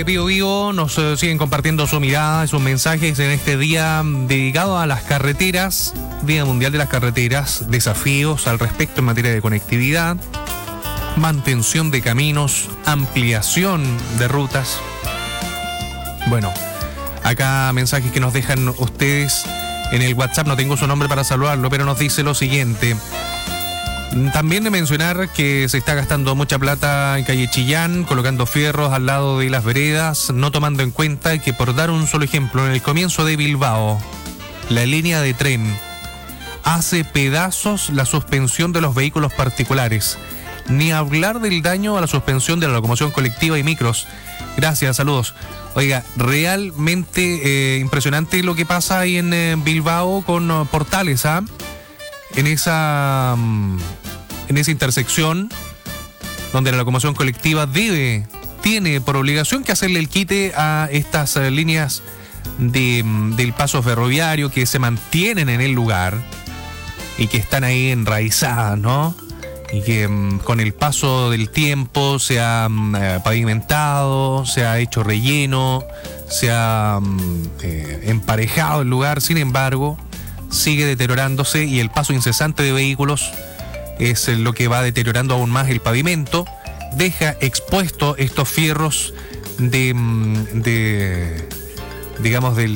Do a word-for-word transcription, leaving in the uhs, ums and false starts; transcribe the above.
Bio Bio nos eh, siguen compartiendo su mirada, sus mensajes en este día dedicado a las carreteras, Día Mundial de las Carreteras, desafíos al respecto en materia de conectividad, mantención de caminos, ampliación de rutas. Bueno, acá mensajes que nos dejan ustedes en el WhatsApp, no tengo su nombre para saludarlo, pero nos dice lo siguiente. También de mencionar que se está gastando mucha plata en calle Chillán, colocando fierros al lado de las veredas, no tomando en cuenta que, por dar un solo ejemplo, en el comienzo de Bilbao, la línea de tren hace pedazos la suspensión de los vehículos particulares. Ni hablar del daño a la suspensión de la locomoción colectiva y micros. Gracias, saludos. Oiga, realmente eh, impresionante lo que pasa ahí en eh, Bilbao con uh, Portales, ¿ah? ¿eh? En esa, en esa intersección donde la locomoción colectiva debe, tiene por obligación que hacerle el quite a estas uh, líneas de, del paso ferroviario que se mantienen en el lugar y que están ahí enraizadas, ¿no? Y que um, con el paso del tiempo se ha um, pavimentado, se ha hecho relleno, se ha um, eh, emparejado el lugar. Sin embargo, sigue deteriorándose y el paso incesante de vehículos es lo que va deteriorando aún más el pavimento. Deja expuesto estos fierros de, de digamos, del